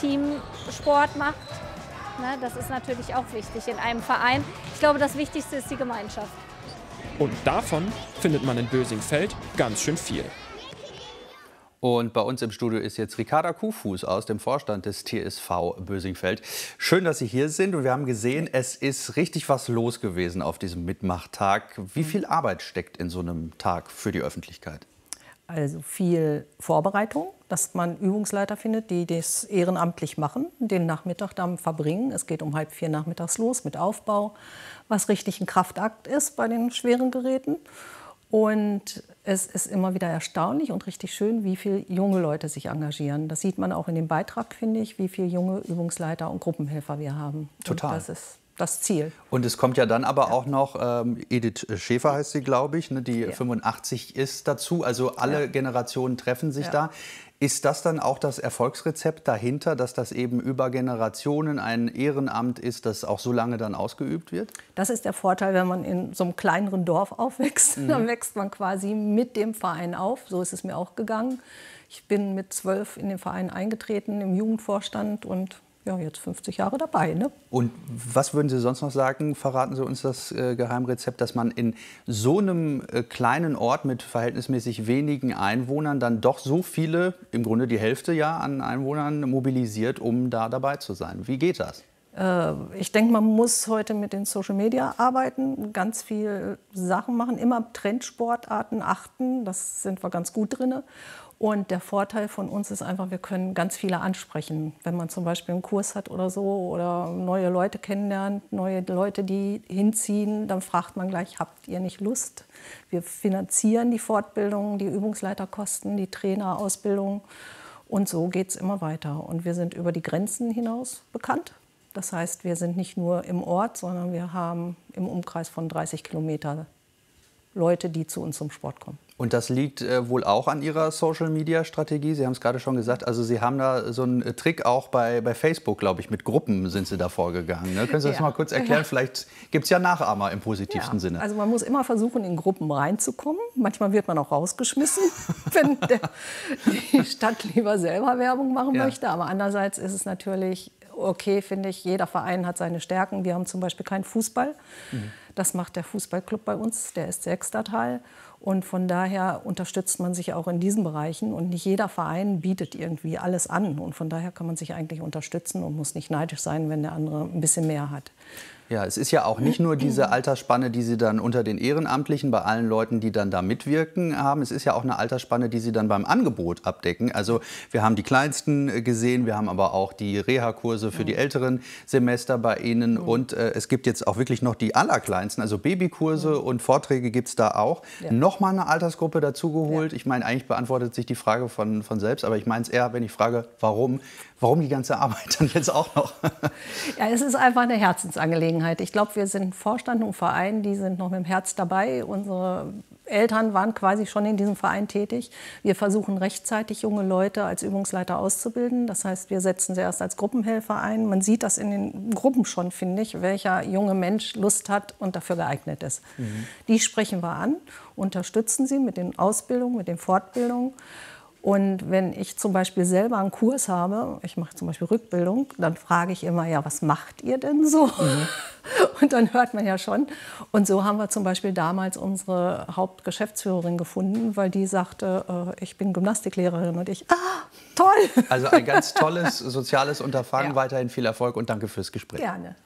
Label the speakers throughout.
Speaker 1: Teamsport macht. Ne, das ist natürlich auch wichtig in einem Verein. Ich glaube, das Wichtigste ist die Gemeinschaft.
Speaker 2: Und davon findet man in Bösingfeld ganz schön viel.
Speaker 3: Und bei uns im Studio ist jetzt Ricarda Kuhfuß aus dem Vorstand des TSV Bösingfeld. Schön, dass Sie hier sind. Und wir haben gesehen, es ist richtig was los gewesen auf diesem Mitmachtag. Wie viel Arbeit steckt in so einem Tag für die Öffentlichkeit?
Speaker 4: Also viel Vorbereitung, dass man Übungsleiter findet, die das ehrenamtlich machen, den Nachmittag damit verbringen. Es geht um 3:30 nachmittags los mit Aufbau, was richtig ein Kraftakt ist bei den schweren Geräten. Und es ist immer wieder erstaunlich und richtig schön, wie viele junge Leute sich engagieren. Das sieht man auch in dem Beitrag, finde ich, wie viele junge Übungsleiter und Gruppenhelfer wir haben.
Speaker 3: Total.
Speaker 4: Und das ist das Ziel.
Speaker 3: Und es kommt ja dann aber auch noch, Edith Schäfer heißt sie, glaube ich, ne, die 85 ist dazu. Also alle Generationen treffen sich da. Ist das dann auch das Erfolgsrezept dahinter, dass das eben über Generationen ein Ehrenamt ist, das auch so lange dann ausgeübt wird?
Speaker 4: Das ist der Vorteil, wenn man in so einem kleineren Dorf aufwächst. Dann wächst man quasi mit dem Verein auf. So ist es mir auch gegangen. Ich bin mit 12 in den Verein eingetreten, im Jugendvorstand und ja, jetzt 50 Jahre dabei. Ne?
Speaker 3: Und was würden Sie sonst noch sagen? Verraten Sie uns das Geheimrezept, dass man in so einem kleinen Ort mit verhältnismäßig wenigen Einwohnern dann doch so viele, im Grunde die Hälfte ja an Einwohnern mobilisiert, um da dabei zu sein. Wie geht das?
Speaker 4: Ich denke, man muss heute mit den Social Media arbeiten, ganz viel Sachen machen, immer Trendsportarten achten, das sind wir ganz gut drin. Und der Vorteil von uns ist einfach, wir können ganz viele ansprechen. Wenn man zum Beispiel einen Kurs hat oder so oder neue Leute kennenlernt, neue Leute, die hinziehen, dann fragt man gleich, habt ihr nicht Lust? Wir finanzieren die Fortbildung, die Übungsleiterkosten, die Trainerausbildung und so geht es immer weiter. Und wir sind über die Grenzen hinaus bekannt. Das heißt, wir sind nicht nur im Ort, sondern wir haben im Umkreis von 30 Kilometern Leute, die zu uns zum Sport kommen.
Speaker 3: Und das liegt wohl auch an Ihrer Social-Media-Strategie. Sie haben es gerade schon gesagt, also Sie haben da so einen Trick auch bei Facebook, glaube ich, mit Gruppen sind Sie da vorgegangen. Ne? Können Sie das mal kurz erklären? Vielleicht gibt es ja Nachahmer im positivsten Sinne.
Speaker 4: Also man muss immer versuchen, in Gruppen reinzukommen. Manchmal wird man auch rausgeschmissen, wenn die Stadt lieber selber Werbung machen möchte. Aber andererseits ist es natürlich okay, finde ich, jeder Verein hat seine Stärken. Wir haben zum Beispiel keinen Fußball. Das macht der Fußballclub bei uns, der SC Extertal. Und von daher unterstützt man sich auch in diesen Bereichen. Und nicht jeder Verein bietet irgendwie alles an. Und von daher kann man sich eigentlich unterstützen und muss nicht neidisch sein, wenn der andere ein bisschen mehr hat.
Speaker 3: Ja, es ist ja auch nicht nur diese Altersspanne, die Sie dann unter den Ehrenamtlichen, bei allen Leuten, die dann da mitwirken, haben. Es ist ja auch eine Altersspanne, die Sie dann beim Angebot abdecken. Also wir haben die Kleinsten gesehen, wir haben aber auch die Reha-Kurse für die älteren Semester bei Ihnen. Und es gibt jetzt auch wirklich noch die Allerkleinsten, also Babykurse und Vorträge gibt es da auch. Nochmal eine Altersgruppe dazugeholt. Ich meine, eigentlich beantwortet sich die Frage von selbst, aber ich meine es eher, wenn ich frage, warum die ganze Arbeit dann jetzt auch noch?
Speaker 4: Ja, es ist einfach eine Herzensangelegenheit. Ich glaube, wir sind Vorstand und Verein, die sind noch mit dem Herz dabei. Unsere Eltern waren quasi schon in diesem Verein tätig. Wir versuchen rechtzeitig junge Leute als Übungsleiter auszubilden. Das heißt, wir setzen sie erst als Gruppenhelfer ein. Man sieht das in den Gruppen schon, finde ich, welcher junge Mensch Lust hat und dafür geeignet ist. Die sprechen wir an, unterstützen sie mit den Ausbildungen, mit den Fortbildungen. Und wenn ich zum Beispiel selber einen Kurs habe, ich mache zum Beispiel Rückbildung, dann frage ich immer, ja, was macht ihr denn so? Und dann hört man ja schon. Und so haben wir zum Beispiel damals unsere Hauptgeschäftsführerin gefunden, weil die sagte, ich bin Gymnastiklehrerin. Und ich, toll!
Speaker 3: Also ein ganz tolles soziales Unterfangen. Weiterhin viel Erfolg und danke fürs Gespräch.
Speaker 4: Gerne.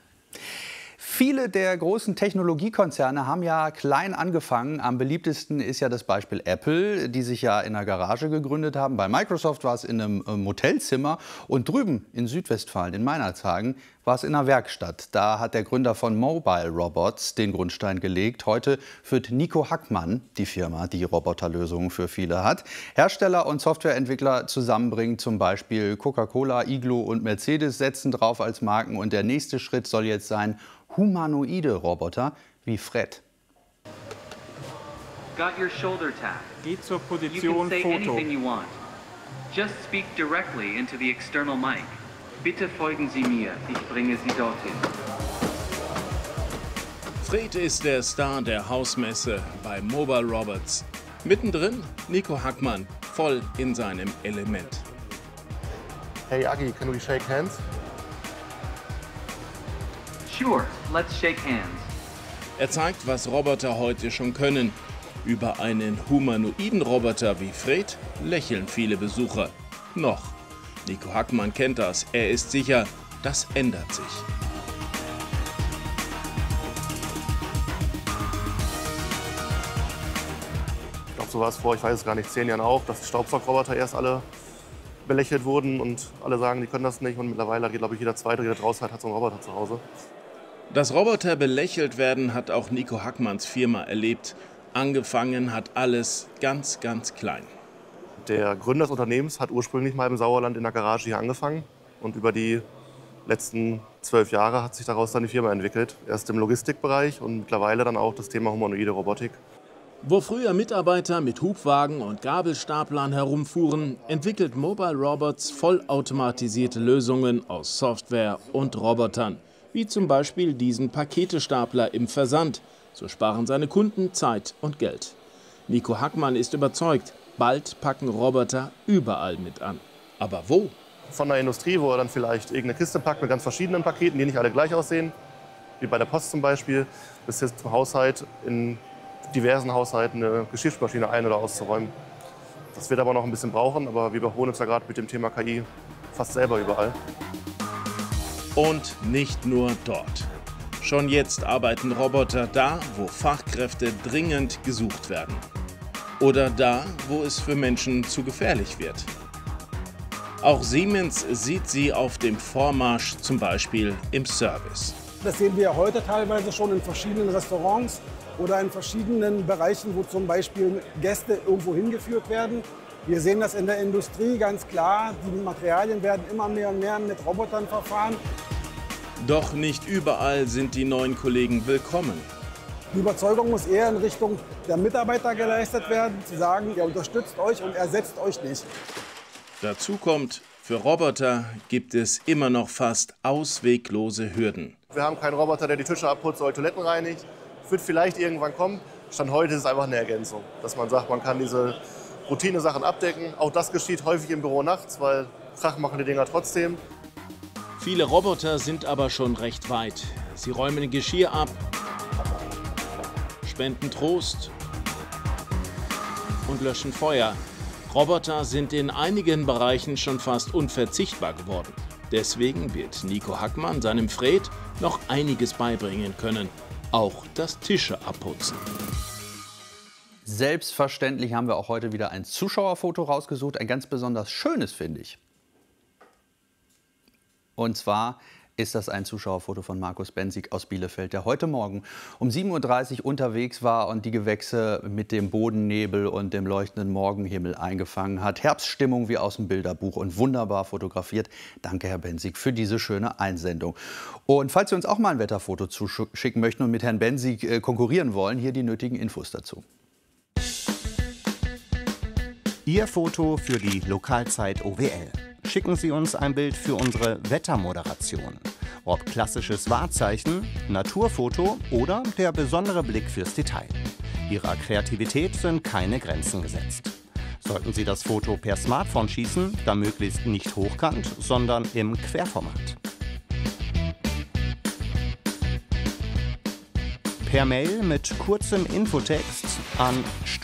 Speaker 3: Viele der großen Technologiekonzerne haben ja klein angefangen. Am beliebtesten ist ja das Beispiel Apple, die sich ja in einer Garage gegründet haben. Bei Microsoft war es in einem Hotelzimmer und drüben in Südwestfalen, in Meinerzhagen, war es in einer Werkstatt. Da hat der Gründer von Mobile Robots den Grundstein gelegt. Heute führt Nico Hackmann die Firma, die Roboterlösungen für viele hat. Hersteller und Softwareentwickler zusammenbringen, zum Beispiel Coca-Cola, Iglo und Mercedes setzen drauf als Marken. Und der nächste Schritt soll jetzt sein, humanoide Roboter wie Fred.
Speaker 5: Geht zur Position Foto.
Speaker 6: Just speak directly into the external mic. Bitte folgen Sie mir, ich bringe Sie dorthin.
Speaker 5: Fred ist der Star der Hausmesse bei Mobile Robots. Mittendrin Nico Hackmann, voll in seinem Element.
Speaker 7: Hey Agi, can we shake hands?
Speaker 6: Sure, let's shake hands.
Speaker 5: Er zeigt, was Roboter heute schon können. Über einen humanoiden Roboter wie Fred lächeln viele Besucher. Noch. Nico Hackmann kennt das. Er ist sicher, das ändert sich.
Speaker 7: Ich glaube, so war es vor, ich weiß es gar nicht, 10 Jahren auch, dass die Staubsaugroboter erst alle belächelt wurden und alle sagen, die können das nicht. Und mittlerweile geht, glaube ich, jeder Zweite, jeder draußen hat so einen Roboter zu Hause.
Speaker 5: Dass Roboter belächelt werden, hat auch Nico Hackmanns Firma erlebt. Angefangen hat alles ganz, ganz klein.
Speaker 7: Der Gründer des Unternehmens hat ursprünglich mal im Sauerland in der Garage hier angefangen. Und über die letzten 12 Jahre hat sich daraus dann die Firma entwickelt. Erst im Logistikbereich und mittlerweile dann auch das Thema humanoide Robotik.
Speaker 5: Wo früher Mitarbeiter mit Hubwagen und Gabelstaplern herumfuhren, entwickelt Mobile Robots vollautomatisierte Lösungen aus Software und Robotern. Wie zum Beispiel diesen Paketestapler im Versand. So sparen seine Kunden Zeit und Geld. Nico Hackmann ist überzeugt, bald packen Roboter überall mit an. Aber wo?
Speaker 7: Von der Industrie, wo er dann vielleicht irgendeine Kiste packt mit ganz verschiedenen Paketen, die nicht alle gleich aussehen. Wie bei der Post zum Beispiel. Bis jetzt zum Haushalt in diversen Haushalten eine Geschirrspülmaschine ein- oder auszuräumen. Das wird aber noch ein bisschen brauchen, aber wir überholen uns ja gerade mit dem Thema KI fast selber überall.
Speaker 5: Und nicht nur dort. Schon jetzt arbeiten Roboter da, wo Fachkräfte dringend gesucht werden. Oder da, wo es für Menschen zu gefährlich wird. Auch Siemens sieht sie auf dem Vormarsch, zum Beispiel im Service.
Speaker 8: Das sehen wir heute teilweise schon in verschiedenen Restaurants oder in verschiedenen Bereichen, wo zum Beispiel Gäste irgendwo hingeführt werden. Wir sehen das in der Industrie ganz klar. Die Materialien werden immer mehr und mehr mit Robotern verfahren.
Speaker 5: Doch nicht überall sind die neuen Kollegen willkommen.
Speaker 8: Die Überzeugung muss eher in Richtung der Mitarbeiter geleistet werden, zu sagen, er unterstützt euch und ersetzt euch nicht.
Speaker 5: Dazu kommt, für Roboter gibt es immer noch fast ausweglose Hürden.
Speaker 7: Wir haben keinen Roboter, der die Tische abputzt oder Toiletten reinigt. Wird vielleicht irgendwann kommen. Stand heute ist es einfach eine Ergänzung, dass man sagt, man kann diese Routine-Sachen abdecken. Auch das geschieht häufig im Büro nachts, weil Krach machen die Dinger trotzdem.
Speaker 5: Viele Roboter sind aber schon recht weit. Sie räumen Geschirr ab, spenden Trost und löschen Feuer. Roboter sind in einigen Bereichen schon fast unverzichtbar geworden. Deswegen wird Nico Hackmann seinem Fred noch einiges beibringen können. Auch das Tische abputzen.
Speaker 3: Selbstverständlich haben wir auch heute wieder ein Zuschauerfoto rausgesucht. Ein ganz besonders schönes, finde ich. Und zwar ist das ein Zuschauerfoto von Markus Benzig aus Bielefeld, der heute Morgen um 7:30 Uhr unterwegs war und die Gewächse mit dem Bodennebel und dem leuchtenden Morgenhimmel eingefangen hat. Herbststimmung wie aus dem Bilderbuch und wunderbar fotografiert. Danke, Herr Benzig, für diese schöne Einsendung. Und falls Sie uns auch mal ein Wetterfoto zuschicken möchten und mit Herrn Benzig konkurrieren wollen, hier die nötigen Infos dazu.
Speaker 9: Ihr Foto für die Lokalzeit OWL. Schicken Sie uns ein Bild für unsere Wettermoderation. Ob klassisches Wahrzeichen, Naturfoto oder der besondere Blick fürs Detail. Ihrer Kreativität sind keine Grenzen gesetzt. Sollten Sie das Foto per Smartphone schießen, dann möglichst nicht hochkant, sondern im Querformat. Per Mail mit kurzem Infotext an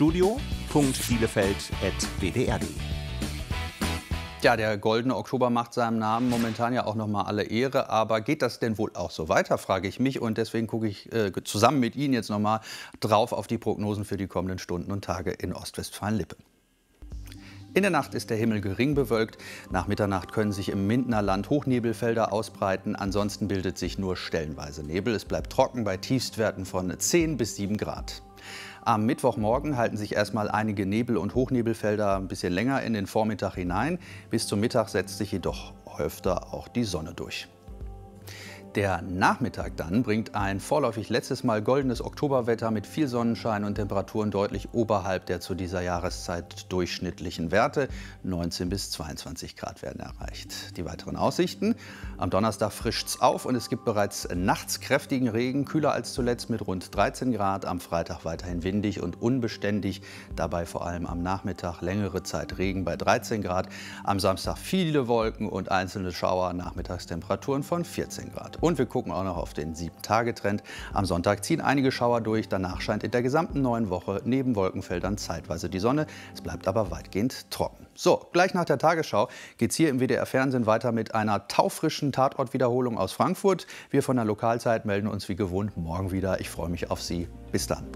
Speaker 9: studio.bielefeld@wdr.de.
Speaker 3: Ja, der goldene Oktober macht seinem Namen momentan ja auch noch mal alle Ehre. Aber geht das denn wohl auch so weiter, frage ich mich. Und deswegen gucke ich zusammen mit Ihnen jetzt noch mal drauf auf die Prognosen für die kommenden Stunden und Tage in Ostwestfalen-Lippe. In der Nacht ist der Himmel gering bewölkt. Nach Mitternacht können sich im Mindener Land Hochnebelfelder ausbreiten. Ansonsten bildet sich nur stellenweise Nebel. Es bleibt trocken bei Tiefstwerten von 10 bis 7 Grad. Am Mittwochmorgen halten sich erstmal einige Nebel- und Hochnebelfelder ein bisschen länger in den Vormittag hinein. Bis zum Mittag setzt sich jedoch öfter auch die Sonne durch. Der Nachmittag dann bringt ein vorläufig letztes Mal goldenes Oktoberwetter mit viel Sonnenschein und Temperaturen deutlich oberhalb der zu dieser Jahreszeit durchschnittlichen Werte. 19 bis 22 Grad werden erreicht. Die weiteren Aussichten: Am Donnerstag frischt es auf und es gibt bereits nachts kräftigen Regen, kühler als zuletzt mit rund 13 Grad. Am Freitag weiterhin windig und unbeständig, dabei vor allem am Nachmittag längere Zeit Regen bei 13 Grad. Am Samstag viele Wolken und einzelne Schauer, Nachmittagstemperaturen von 14 Grad. Und wir gucken auch noch auf den 7-Tage-Trend. Am Sonntag ziehen einige Schauer durch. Danach scheint in der gesamten neuen Woche neben Wolkenfeldern zeitweise die Sonne. Es bleibt aber weitgehend trocken. So, gleich nach der Tagesschau geht es hier im WDR-Fernsehen weiter mit einer taufrischen Tatortwiederholung aus Frankfurt. Wir von der Lokalzeit melden uns wie gewohnt morgen wieder. Ich freue mich auf Sie. Bis dann.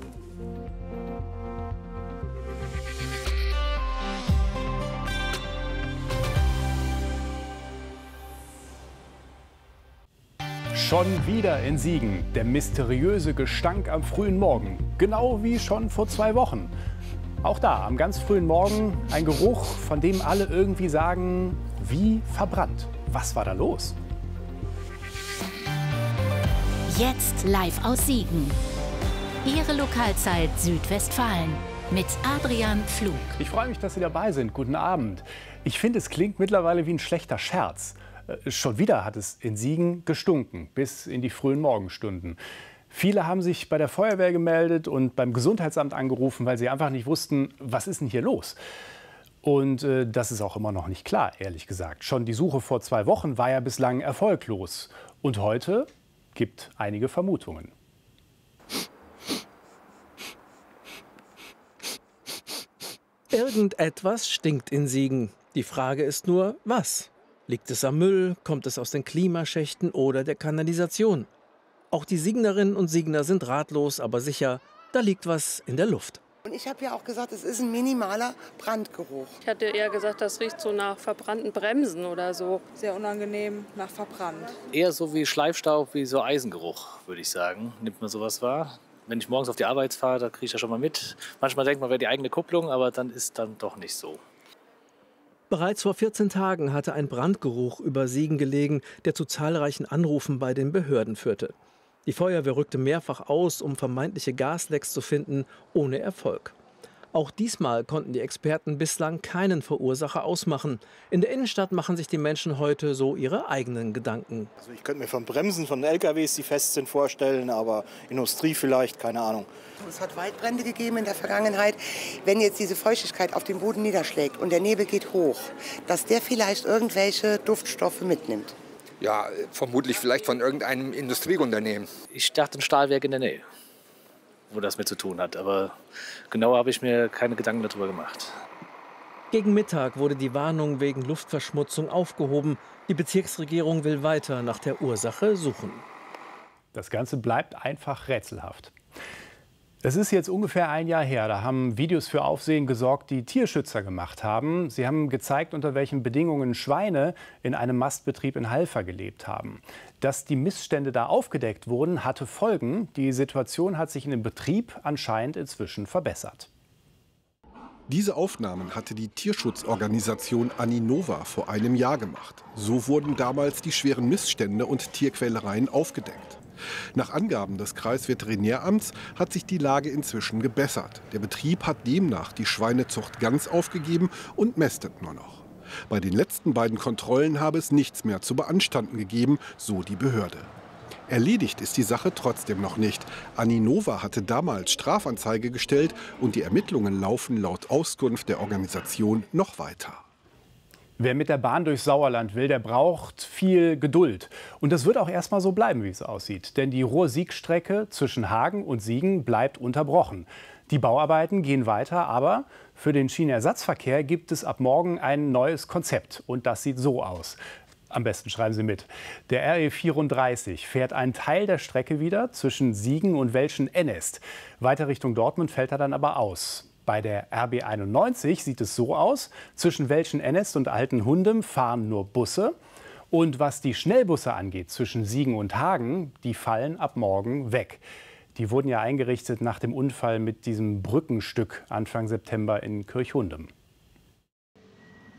Speaker 10: Schon wieder in Siegen, der mysteriöse Gestank am frühen Morgen, genau wie schon vor 2 Wochen. Auch da, am ganz frühen Morgen, ein Geruch, von dem alle irgendwie sagen, wie verbrannt. Was war da los?
Speaker 11: Jetzt live aus Siegen. Ihre Lokalzeit Südwestfalen mit Adrian Pflug.
Speaker 10: Ich freue mich, dass Sie dabei sind. Guten Abend. Ich finde, es klingt mittlerweile wie ein schlechter Scherz. Schon wieder hat es in Siegen gestunken, bis in die frühen Morgenstunden. Viele haben sich bei der Feuerwehr gemeldet und beim Gesundheitsamt angerufen, weil sie einfach nicht wussten, was ist denn hier los? Und das ist auch immer noch nicht klar, ehrlich gesagt. Schon die Suche vor 2 Wochen war ja bislang erfolglos. Und heute gibt einige Vermutungen.
Speaker 12: Irgendetwas stinkt in Siegen. Die Frage ist nur, was? Liegt es am Müll, kommt es aus den Klimaschächten oder der Kanalisation? Auch die Siegnerinnen und Siegner sind ratlos, aber sicher, da liegt was in der Luft.
Speaker 13: Und ich habe ja auch gesagt, es ist ein minimaler Brandgeruch.
Speaker 14: Ich hatte eher gesagt, das riecht so nach verbrannten Bremsen oder so.
Speaker 15: Sehr unangenehm, nach verbrannt.
Speaker 16: Eher so wie Schleifstaub, wie so Eisengeruch, würde ich sagen. Nimmt man sowas wahr? Wenn ich morgens auf die Arbeit fahre, da kriege ich das schon mal mit. Manchmal denkt man, wäre die eigene Kupplung, aber dann ist dann doch nicht so.
Speaker 12: Bereits vor 14 Tagen hatte ein Brandgeruch über Siegen gelegen, der zu zahlreichen Anrufen bei den Behörden führte. Die Feuerwehr rückte mehrfach aus, um vermeintliche Gaslecks zu finden, ohne Erfolg. Auch diesmal konnten die Experten bislang keinen Verursacher ausmachen. In der Innenstadt machen sich die Menschen heute so ihre eigenen Gedanken.
Speaker 17: Also ich könnte mir von Bremsen von LKWs, die fest sind, vorstellen, aber Industrie vielleicht, keine Ahnung.
Speaker 13: Es hat Waldbrände gegeben in der Vergangenheit. Wenn jetzt diese Feuchtigkeit auf den Boden niederschlägt und der Nebel geht hoch, dass der vielleicht irgendwelche Duftstoffe mitnimmt.
Speaker 18: Ja, vermutlich vielleicht von irgendeinem Industrieunternehmen.
Speaker 16: Ich dachte, ein Stahlwerk in der Nähe, wo das mit zu tun hat. Aber genauer habe ich mir keine Gedanken darüber gemacht.
Speaker 12: Gegen Mittag wurde die Warnung wegen Luftverschmutzung aufgehoben. Die Bezirksregierung will weiter nach der Ursache suchen.
Speaker 10: Das Ganze bleibt einfach rätselhaft. Es ist jetzt ungefähr 1 Jahr her, da haben Videos für Aufsehen gesorgt, die Tierschützer gemacht haben. Sie haben gezeigt, unter welchen Bedingungen Schweine in einem Mastbetrieb in Halver gelebt haben. Dass die Missstände da aufgedeckt wurden, hatte Folgen. Die Situation hat sich in dem Betrieb anscheinend inzwischen verbessert.
Speaker 19: Diese Aufnahmen hatte die Tierschutzorganisation Aninova vor einem Jahr gemacht. So wurden damals die schweren Missstände und Tierquälereien aufgedeckt. Nach Angaben des Kreisveterinäramts hat sich die Lage inzwischen gebessert. Der Betrieb hat demnach die Schweinezucht ganz aufgegeben und mästet nur noch. Bei den letzten beiden Kontrollen habe es nichts mehr zu beanstanden gegeben, so die Behörde. Erledigt ist die Sache trotzdem noch nicht. Aninova hatte damals Strafanzeige gestellt und die Ermittlungen laufen laut Auskunft der Organisation noch weiter.
Speaker 10: Wer mit der Bahn durchs Sauerland will, der braucht viel Geduld. Und das wird auch erstmal so bleiben, wie es aussieht. Denn die Ruhr-Sieg-Strecke zwischen Hagen und Siegen bleibt unterbrochen. Die Bauarbeiten gehen weiter, aber für den Schienenersatzverkehr gibt es ab morgen ein neues Konzept. Und das sieht so aus. Am besten schreiben Sie mit. Der RE 34 fährt einen Teil der Strecke wieder zwischen Siegen und Welschen-Ennest. Weiter Richtung Dortmund fällt er dann aber aus. Bei der RB 91 sieht es so aus, zwischen Welschen-Ennest und Altenhundem fahren nur Busse. Und was die Schnellbusse angeht, zwischen Siegen und Hagen, die fallen ab morgen weg. Die wurden ja eingerichtet nach dem Unfall mit diesem Brückenstück Anfang September in Kirchhundem.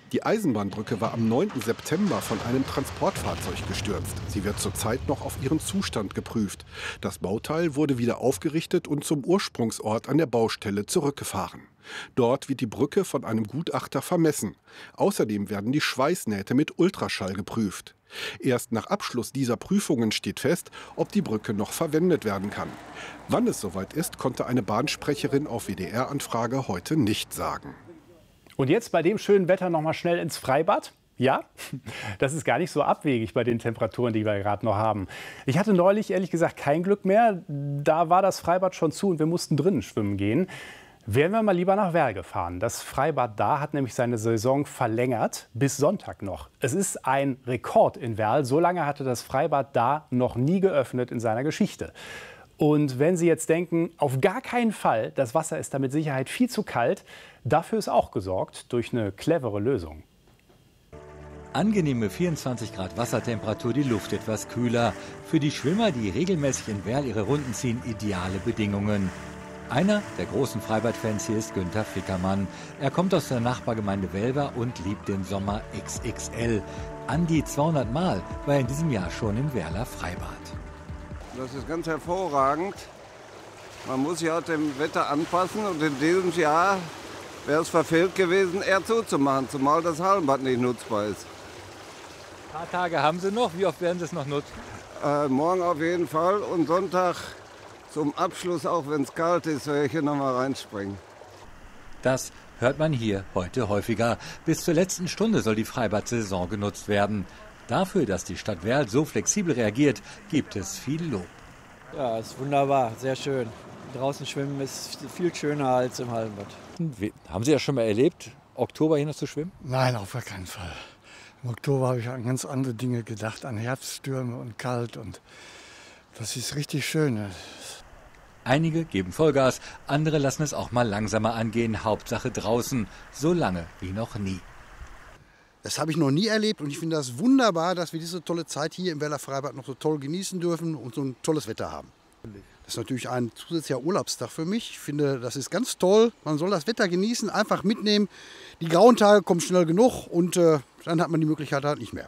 Speaker 19: Die Eisenbahnbrücke war am 9. September von einem Transportfahrzeug gestürzt. Sie wird zurzeit noch auf ihren Zustand geprüft. Das Bauteil wurde wieder aufgerichtet und zum Ursprungsort an der Baustelle zurückgefahren. Dort wird die Brücke von einem Gutachter vermessen. Außerdem werden die Schweißnähte mit Ultraschall geprüft. Erst nach Abschluss dieser Prüfungen steht fest, ob die Brücke noch verwendet werden kann. Wann es soweit ist, konnte eine Bahnsprecherin auf WDR-Anfrage heute nicht sagen.
Speaker 10: Und jetzt bei dem schönen Wetter noch mal schnell ins Freibad? Ja, das ist gar nicht so abwegig bei den Temperaturen, die wir gerade noch haben. Ich hatte neulich ehrlich gesagt kein Glück mehr. Da war das Freibad schon zu und wir mussten drinnen schwimmen gehen. Wären wir mal lieber nach Werl gefahren. Das Freibad da hat nämlich seine Saison verlängert bis Sonntag noch. Es ist ein Rekord in Werl. So lange hatte das Freibad da noch nie geöffnet in seiner Geschichte. Und wenn Sie jetzt denken, auf gar keinen Fall, das Wasser ist da mit Sicherheit viel zu kalt, dafür ist auch gesorgt durch eine clevere Lösung.
Speaker 20: Angenehme 24 Grad Wassertemperatur, die Luft etwas kühler. Für die Schwimmer, die regelmäßig in Werl ihre Runden ziehen, ideale Bedingungen. Einer der großen Freibadfans hier ist Günther Fickermann. Er kommt aus der Nachbargemeinde Welver und liebt den Sommer XXL. An die 200 Mal war er in diesem Jahr schon im Werler Freibad.
Speaker 21: Das ist ganz hervorragend. Man muss sich auch dem Wetter anpassen und in diesem Jahr wäre es verfehlt gewesen, eher zuzumachen, zumal das Hallenbad nicht nutzbar ist.
Speaker 20: Ein paar Tage haben Sie noch. Wie oft werden Sie es noch nutzen?
Speaker 21: Morgen auf jeden Fall und Sonntag zum Abschluss, auch wenn es kalt ist, werde ich hier noch mal reinspringen.
Speaker 20: Das hört man hier heute häufiger. Bis zur letzten Stunde soll die Freibad-Saison genutzt werden. Dafür, dass die Stadt Werl so flexibel reagiert, gibt es viel Lob.
Speaker 22: Ja, ist wunderbar, sehr schön. Draußen schwimmen ist viel schöner als im Hallenbad.
Speaker 20: Haben Sie ja schon mal erlebt, Oktober hier noch zu schwimmen?
Speaker 23: Nein, auf gar keinen Fall. Im Oktober habe ich an ganz andere Dinge gedacht, an Herbststürme und kalt. Und das ist richtig schön.
Speaker 20: Einige geben Vollgas, andere lassen es auch mal langsamer angehen. Hauptsache draußen, so lange wie noch nie.
Speaker 24: Das habe ich noch nie erlebt und ich finde das wunderbar, dass wir diese tolle Zeit hier im Werler Freibad noch so toll genießen dürfen und so ein tolles Wetter haben. Das ist natürlich ein zusätzlicher Urlaubstag für mich. Ich finde, das ist ganz toll. Man soll das Wetter genießen, einfach mitnehmen. Die grauen Tage kommen schnell genug und dann hat man die Möglichkeit halt nicht mehr.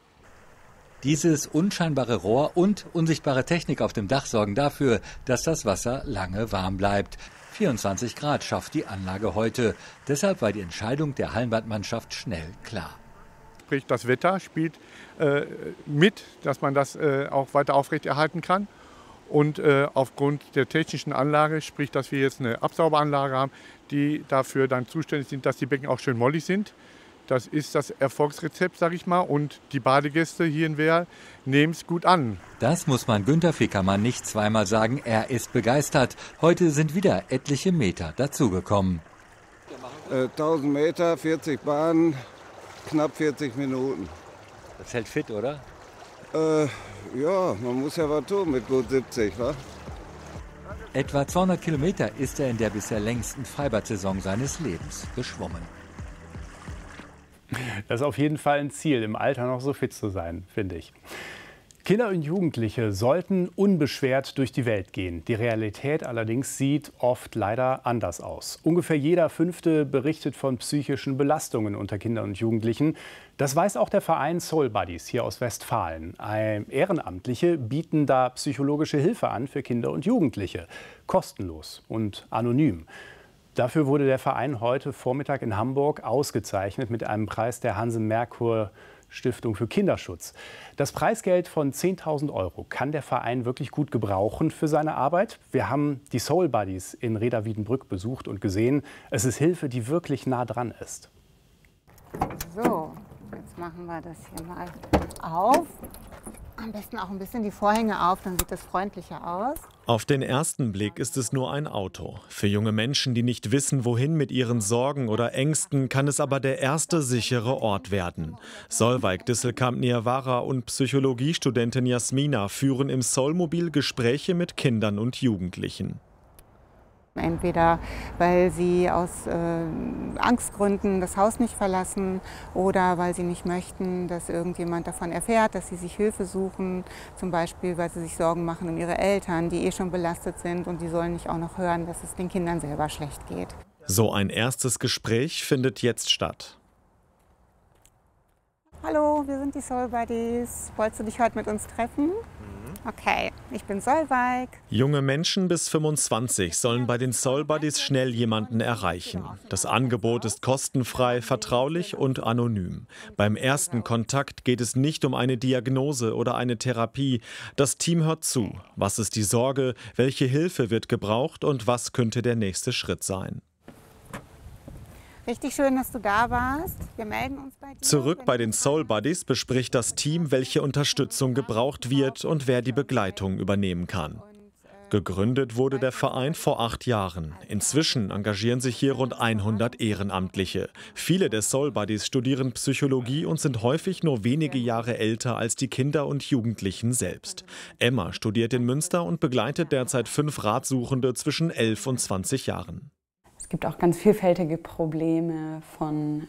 Speaker 20: Dieses unscheinbare Rohr und unsichtbare Technik auf dem Dach sorgen dafür, dass das Wasser lange warm bleibt. 24 Grad schafft die Anlage heute. Deshalb war die Entscheidung der Hallenbadmannschaft schnell klar.
Speaker 25: Sprich, das Wetter spielt mit, dass man das auch weiter aufrechterhalten kann. Und aufgrund der technischen Anlage, sprich, dass wir jetzt eine Absauberanlage haben, die dafür dann zuständig sind, dass die Becken auch schön mollig sind. Das ist das Erfolgsrezept, sag ich mal. Und die Badegäste hier in Werl nehmen es gut an.
Speaker 20: Das muss man Günther Fickermann nicht zweimal sagen. Er ist begeistert. Heute sind wieder etliche Meter dazugekommen.
Speaker 21: 1000 Meter, 40 Bahnen, knapp 40 Minuten.
Speaker 20: Das hält fit, oder?
Speaker 21: Ja, man muss ja was tun mit gut 70, wa?
Speaker 20: Etwa 200 Kilometer ist er in der bisher längsten Freibad-Saison seines Lebens geschwommen.
Speaker 10: Das ist auf jeden Fall ein Ziel, im Alter noch so fit zu sein, finde ich. Kinder und Jugendliche sollten unbeschwert durch die Welt gehen. Die Realität allerdings sieht oft leider anders aus. Ungefähr jeder Fünfte berichtet von psychischen Belastungen unter Kindern und Jugendlichen. Das weiß auch der Verein Soul Buddies hier aus Westfalen. Ehrenamtliche bieten da psychologische Hilfe an für Kinder und Jugendliche. Kostenlos und anonym. Dafür wurde der Verein heute Vormittag in Hamburg ausgezeichnet mit einem Preis der Hanse-Merkur-Stiftung für Kinderschutz. Das Preisgeld von 10.000 € kann der Verein wirklich gut gebrauchen für seine Arbeit. Wir haben die Soul Buddies in Reda-Wiedenbrück besucht und gesehen, es ist Hilfe, die wirklich nah dran ist.
Speaker 26: So, jetzt machen wir das hier mal auf. Am besten auch ein bisschen die Vorhänge auf, dann sieht das freundlicher aus.
Speaker 27: Auf den ersten Blick ist es nur ein Auto. Für junge Menschen, die nicht wissen, wohin mit ihren Sorgen oder Ängsten, kann es aber der erste sichere Ort werden. Solveig Disselkamp-Niawara und Psychologiestudentin Jasmina führen im Soulmobil Gespräche mit Kindern und Jugendlichen.
Speaker 26: Entweder weil sie aus Angstgründen das Haus nicht verlassen oder weil sie nicht möchten, dass irgendjemand davon erfährt, dass sie sich Hilfe suchen. Zum Beispiel, weil sie sich Sorgen machen um ihre Eltern, die schon belastet sind und die sollen nicht auch noch hören, dass es den Kindern selber schlecht geht.
Speaker 27: So ein erstes Gespräch findet jetzt statt.
Speaker 26: Hallo, wir sind die Soul Buddies. Wolltest du dich heute mit uns treffen? Okay, ich bin Solveig.
Speaker 27: Junge Menschen bis 25 sollen bei den Soul Buddies schnell jemanden erreichen. Das Angebot ist kostenfrei, vertraulich und anonym. Beim ersten Kontakt geht es nicht um eine Diagnose oder eine Therapie. Das Team hört zu. Was ist die Sorge? Welche Hilfe wird gebraucht? Und was könnte der nächste Schritt sein?
Speaker 26: Richtig schön, dass du da warst. Wir melden uns bei dir.
Speaker 27: Zurück bei den Soul Buddies bespricht das Team, welche Unterstützung gebraucht wird und wer die Begleitung übernehmen kann. Gegründet wurde der Verein vor 8 Jahren. Inzwischen engagieren sich hier rund 100 Ehrenamtliche. Viele der Soul Buddies studieren Psychologie und sind häufig nur wenige Jahre älter als die Kinder und Jugendlichen selbst. Emma studiert in Münster und begleitet derzeit 5 Ratsuchende zwischen 11 und 20 Jahren.
Speaker 1: Es gibt auch ganz vielfältige Probleme von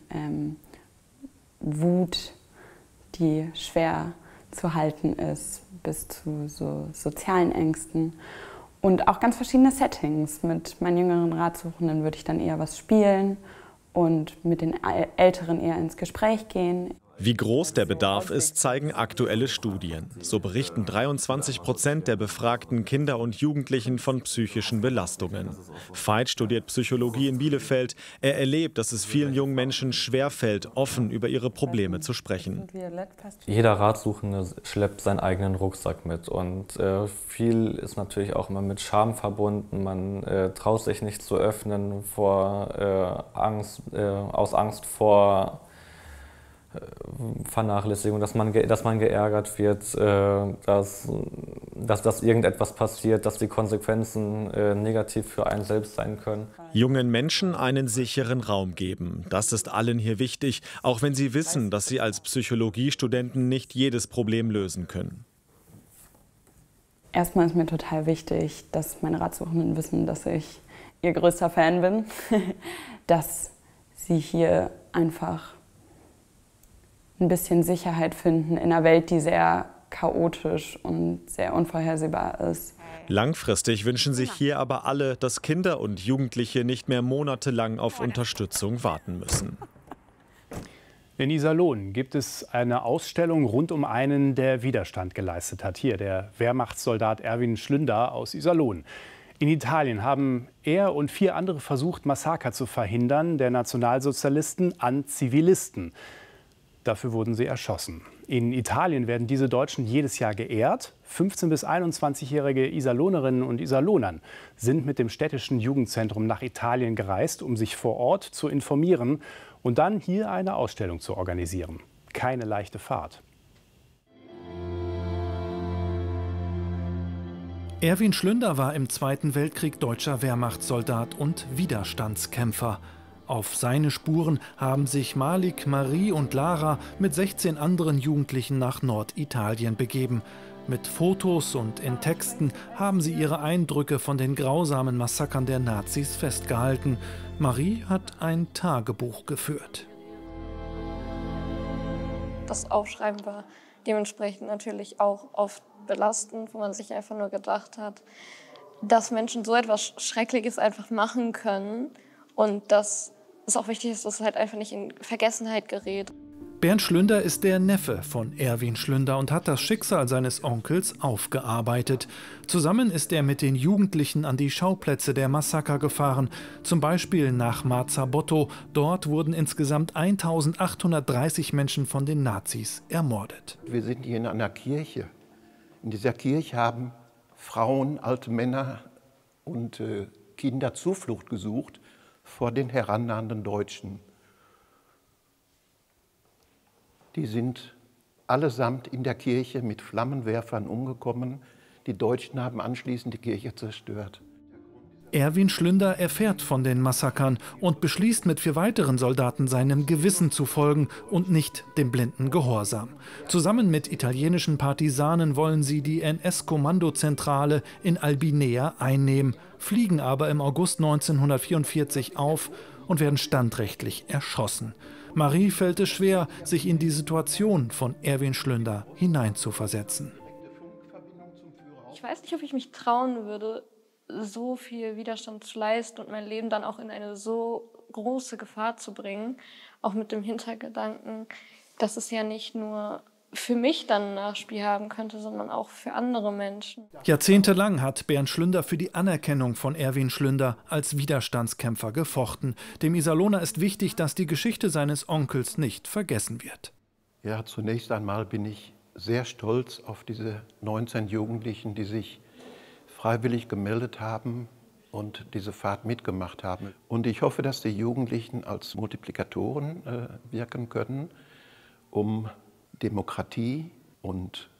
Speaker 1: Wut, die schwer zu halten ist, bis zu so sozialen Ängsten. Und auch ganz verschiedene Settings. Mit meinen jüngeren Ratsuchenden würde ich dann eher was spielen und mit den Älteren eher ins Gespräch gehen.
Speaker 27: Wie groß der Bedarf ist, zeigen aktuelle Studien. So berichten 23% der befragten Kinder und Jugendlichen von psychischen Belastungen. Veit studiert Psychologie in Bielefeld. Er erlebt, dass es vielen jungen Menschen schwerfällt, offen über ihre Probleme zu sprechen.
Speaker 2: Jeder Ratsuchende schleppt seinen eigenen Rucksack mit und viel ist natürlich auch immer mit Scham verbunden. Man traut sich nicht zu öffnen aus Angst vor Vernachlässigung, dass man geärgert wird, dass irgendetwas passiert, dass die Konsequenzen negativ für einen selbst sein können.
Speaker 27: Jungen Menschen einen sicheren Raum geben. Das ist allen hier wichtig, auch wenn sie wissen, dass sie als Psychologiestudenten nicht jedes Problem lösen können.
Speaker 1: Erstmal ist mir total wichtig, dass meine Ratsuchenden wissen, dass ich ihr größter Fan bin, dass sie hier einfach ein bisschen Sicherheit finden in einer Welt, die sehr chaotisch und sehr unvorhersehbar ist.
Speaker 27: Langfristig wünschen sich hier aber alle, dass Kinder und Jugendliche nicht mehr monatelang auf Unterstützung warten müssen.
Speaker 10: In Iserlohn gibt es eine Ausstellung rund um einen, der Widerstand geleistet hat. Hier der Wehrmachtssoldat Erwin Schlünder aus Iserlohn. In Italien haben er und 4 andere versucht, Massaker zu verhindern, der Nationalsozialisten an Zivilisten. Dafür wurden sie erschossen. In Italien werden diese Deutschen jedes Jahr geehrt. 15- bis 21-jährige Iserlohnerinnen und Iserlohnern sind mit dem städtischen Jugendzentrum nach Italien gereist, um sich vor Ort zu informieren und dann hier eine Ausstellung zu organisieren. Keine leichte Fahrt.
Speaker 4: Erwin Schlünder war im Zweiten Weltkrieg deutscher Wehrmachtssoldat und Widerstandskämpfer. Auf seine Spuren haben sich Malik, Marie und Lara mit 16 anderen Jugendlichen nach Norditalien begeben. Mit Fotos und in Texten haben sie ihre Eindrücke von den grausamen Massakern der Nazis festgehalten. Marie hat ein Tagebuch geführt.
Speaker 5: Das Aufschreiben war dementsprechend natürlich auch oft belastend, wo man sich einfach nur gedacht hat, dass Menschen so etwas Schreckliches einfach machen können und dass es auch wichtig ist, dass es halt einfach nicht in Vergessenheit gerät.
Speaker 4: Bernd Schlünder ist der Neffe von Erwin Schlünder und hat das Schicksal seines Onkels aufgearbeitet. Zusammen ist er mit den Jugendlichen an die Schauplätze der Massaker gefahren, zum Beispiel nach Marzabotto. Dort wurden insgesamt 1830 Menschen von den Nazis ermordet.
Speaker 6: Wir sind hier in einer Kirche. In dieser Kirche haben Frauen, alte Männer und Kinder Zuflucht gesucht vor den herannahenden Deutschen. Die sind allesamt in der Kirche mit Flammenwerfern umgekommen. Die Deutschen haben anschließend die Kirche zerstört.
Speaker 4: Erwin Schlünder erfährt von den Massakern und beschließt mit 4 weiteren Soldaten seinem Gewissen zu folgen und nicht dem blinden Gehorsam. Zusammen mit italienischen Partisanen wollen sie die NS-Kommandozentrale in Albinea einnehmen, fliegen aber im August 1944 auf und werden standrechtlich erschossen. Marie fällt es schwer, sich in die Situation von Erwin Schlünder hineinzuversetzen.
Speaker 5: Ich weiß nicht, ob ich mich trauen würde, so viel Widerstand zu leisten und mein Leben dann auch in eine so große Gefahr zu bringen, auch mit dem Hintergedanken, dass es ja nicht nur für mich dann ein Nachspiel haben könnte, sondern auch für andere Menschen.
Speaker 4: Jahrzehntelang hat Bernd Schlünder für die Anerkennung von Erwin Schlünder als Widerstandskämpfer gefochten. Dem Iserlohner ist wichtig, dass die Geschichte seines Onkels nicht vergessen wird.
Speaker 6: Ja, zunächst einmal bin ich sehr stolz auf diese 19 Jugendlichen, die sich freiwillig gemeldet haben und diese Fahrt mitgemacht haben. Und ich hoffe, dass die Jugendlichen als Multiplikatoren wirken können, um Demokratie und